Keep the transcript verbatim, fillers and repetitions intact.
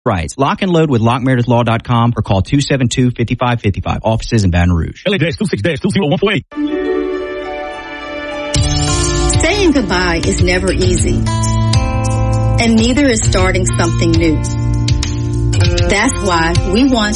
rights. Lock and load with lock meredith law dot com or call two seven two, five five five five. Offices in Baton Rouge. L A two six two zero one four eight. Saying goodbye is never easy. And neither is starting something new. That's why we want